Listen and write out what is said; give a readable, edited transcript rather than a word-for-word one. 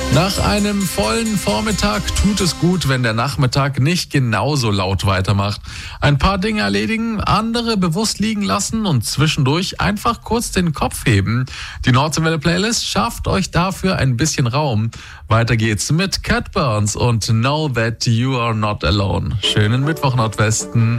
Nach einem vollen Vormittag tut es gut, wenn der Nachmittag nicht genauso laut weitermacht. Ein paar Dinge erledigen, andere bewusst liegen lassen und zwischendurch einfach kurz den Kopf heben. Die Nordseewelle-Playlist schafft euch dafür ein bisschen Raum. Weiter geht's mit Cat Burns und Know That You Are Not Alone. Schönen Mittwoch, Nordwesten.